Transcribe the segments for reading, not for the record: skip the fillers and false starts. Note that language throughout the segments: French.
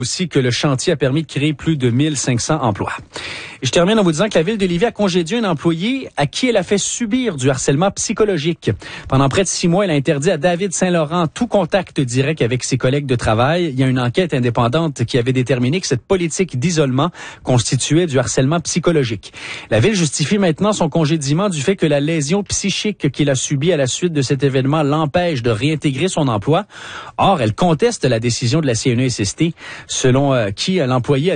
Aussi que le chantier a permis de créer plus de 1500 emplois. Et je termine en vous disant que la ville de Lévis a congédié un employé à qui elle a fait subir du harcèlement psychologique. Pendant près de 6 mois, elle a interdit à David Saint-Laurent tout contact direct avec ses collègues de travail. Il y a une enquête indépendante qui avait déterminé que cette politique d'isolement constituait du harcèlement psychologique. La ville justifie maintenant son congédiement du fait que la lésion psychique qu'il a subie à la suite de cet événement l'empêche de réintégrer son emploi. Or, elle conteste la décision de la CNESST selon laquelle l'employé a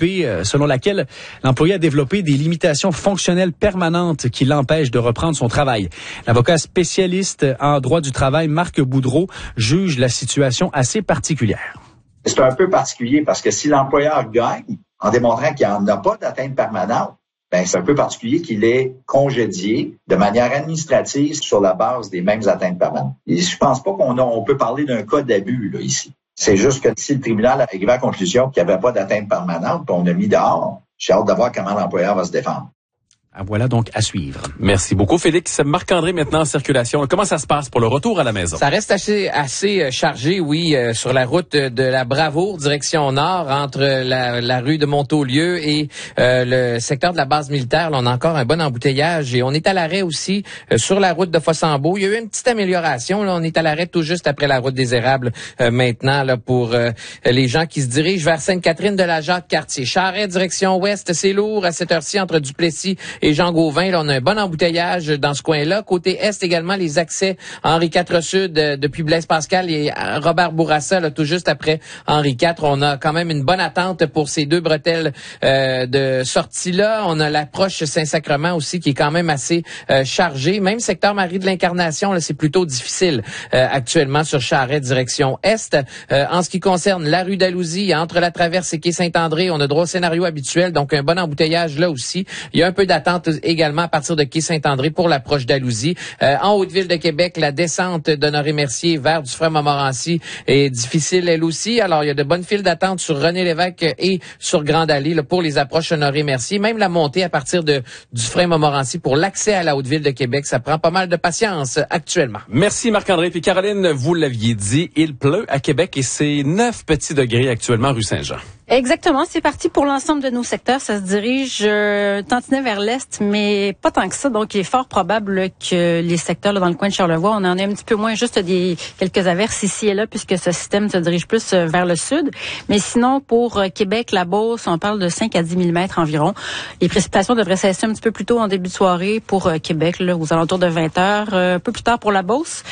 développé des limitations fonctionnelles permanentes qui l'empêchent de reprendre son travail. L'avocat spécialiste en droit du travail, Marc Boudreau, juge la situation assez particulière. C'est un peu particulier parce que si l'employeur gagne en démontrant qu'il n'en a pas d'atteinte permanente, c'est un peu particulier qu'il est congédié de manière administrative sur la base des mêmes atteintes permanentes. Et je pense pas qu'on peut parler d'un cas d'abus là, ici. C'est juste que si le tribunal a arrivé à la conclusion qu'il n'y avait pas d'atteinte permanente, puis on a mis dehors, j'ai hâte de voir comment l'employeur va se défendre. Voilà donc à suivre. Merci beaucoup, Félix. Marc-André, maintenant en circulation. Comment ça se passe pour le retour à la maison? Ça reste assez chargé, oui, sur la route de la Bravoure, direction nord, entre la rue de Montaulieu et le secteur de la base militaire. Là, on a encore un bon embouteillage et on est à l'arrêt aussi sur la route de Fossambeau. Il y a eu une petite amélioration. Là, on est à l'arrêt tout juste après la route des Érables maintenant là pour les gens qui se dirigent vers Sainte-Catherine de la Jacques-Cartier. Charret, direction ouest, c'est lourd à cette heure-ci entre Duplessis et Jean Gauvin. Là, on a un bon embouteillage dans ce coin-là. Côté est également, les accès Henri IV Sud depuis Blaise Pascal et Robert Bourassa, là, tout juste après Henri IV. On a quand même une bonne attente pour ces deux bretelles de sortie-là. On a l'approche Saint-Sacrement aussi qui est quand même assez chargée. Même secteur Marie de l'Incarnation, là, c'est plutôt difficile actuellement sur Charret, direction est. En ce qui concerne la rue d'Alousie, entre la Traverse et quai Saint-André, on a droit au scénario habituel, donc un bon embouteillage là aussi. Il y a un peu d'attente également à partir de quai Saint-André pour l'approche d'Alousie. En Haute-Ville de Québec, la descente d'Honoré-Mercier vers Dufresne-Montmorency est difficile elle aussi. Alors, il y a de bonnes files d'attente sur René-Lévesque et sur Grande-Allée là, pour les approches Honoré-Mercier. Même la montée à partir de Dufresne-Montmorency pour l'accès à la Haute-Ville de Québec, ça prend pas mal de patience actuellement. Merci Marc-André. Puis Caroline, vous l'aviez dit, il pleut à Québec et c'est 9 petits degrés actuellement rue Saint-Jean. Exactement, c'est parti pour l'ensemble de nos secteurs. Ça se dirige tantinet vers l'est, mais pas tant que ça. Donc, il est fort probable que les secteurs là, dans le coin de Charlevoix, on en ait un petit peu moins, juste quelques averses ici et là, puisque ce système se dirige plus vers le sud. Mais sinon, pour Québec, la Beauce, on parle de 5 à 10 mm environ. Les précipitations devraient cesser un petit peu plus tôt en début de soirée pour Québec, là, aux alentours de 20 heures. Un peu plus tard pour la Beauce,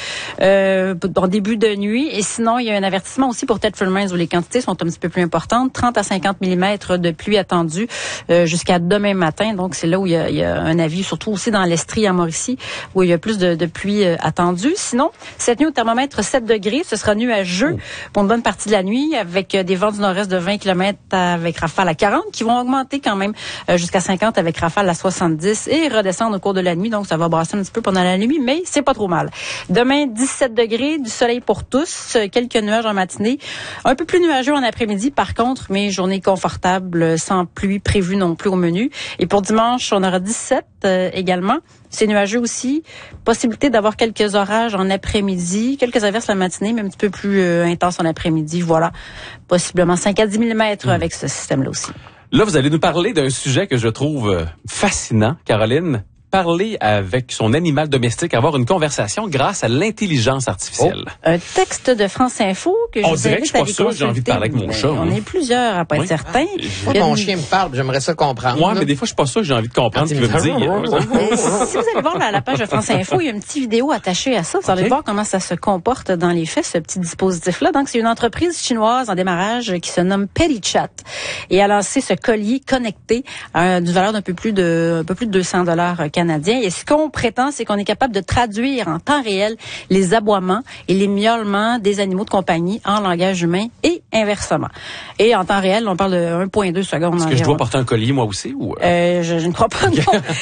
en début de nuit. Et sinon, il y a un avertissement aussi pour Thetford Mines où les quantités sont un petit peu plus importantes. 30 à 50 mm de pluie attendue jusqu'à demain matin. Donc, c'est là où il y a un avis, surtout aussi dans l'Estrie à Mauricie, où il y a plus de pluie attendue. Sinon, cette nuit au thermomètre 7 degrés, ce sera nuageux pour une bonne partie de la nuit, avec des vents du nord-est de 20 km avec rafale à 40, qui vont augmenter quand même jusqu'à 50 avec rafale à 70 et redescendre au cours de la nuit. Donc, ça va brasser un petit peu pendant la nuit, mais c'est pas trop mal. Demain, 17 degrés, du soleil pour tous, quelques nuages en matinée, un peu plus nuageux en après-midi par contre, mais journée confortable, sans pluie prévue non plus au menu. Et pour dimanche, on aura 17 également. C'est nuageux aussi. Possibilité d'avoir quelques orages en après-midi, quelques averses la matinée, mais un petit peu plus intenses en après-midi. Voilà. Possiblement 5 à 10 mm avec ce système-là aussi. Là, vous allez nous parler d'un sujet que je trouve fascinant, Caroline. Parler avec son animal domestique, avoir une conversation grâce à l'intelligence artificielle. Un texte de France Info que je vous invite à aller consulter. J'ai envie de parler avec mon chat. On est plusieurs à pas être certains. Mon chien me parle, j'aimerais ça comprendre. Ouais, mais des fois, je suis pas sûr que j'ai envie de comprendre ce qu'il veut me dire. Si vous allez voir la page de France Info, il y a une petite vidéo attachée à ça. Vous allez voir comment ça se comporte dans les faits, ce petit dispositif-là. Donc, c'est une entreprise chinoise en démarrage qui se nomme PettyChat et a lancé ce collier connecté d'une valeur d'un peu plus de $200 canadiens. Et ce qu'on prétend, c'est qu'on est capable de traduire en temps réel les aboiements et les miaulements des animaux de compagnie en langage humain et inversement. Et en temps réel, on parle de 1,2 secondes. Est-ce que je dois porter un collier moi aussi ou je ne crois pas,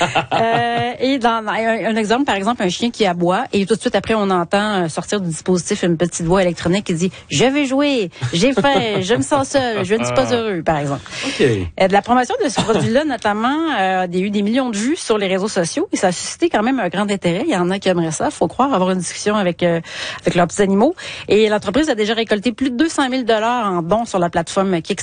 non. Et dans un exemple, par exemple, un chien qui aboie et tout de suite après, on entend sortir du dispositif une petite voix électronique qui dit « Je vais jouer, j'ai faim, je me sens seul, je ne suis pas heureux », par exemple. Okay. De la promotion de ce produit-là, notamment, a eu des millions de vues sur les réseaux sociaux et ça a suscité quand même un grand intérêt. Il y en a qui aimeraient ça, faut croire, avoir une discussion avec leurs petits animaux. Et l'entreprise a déjà récolté plus de 200 000 $ en dons sur la plateforme Kickstarter.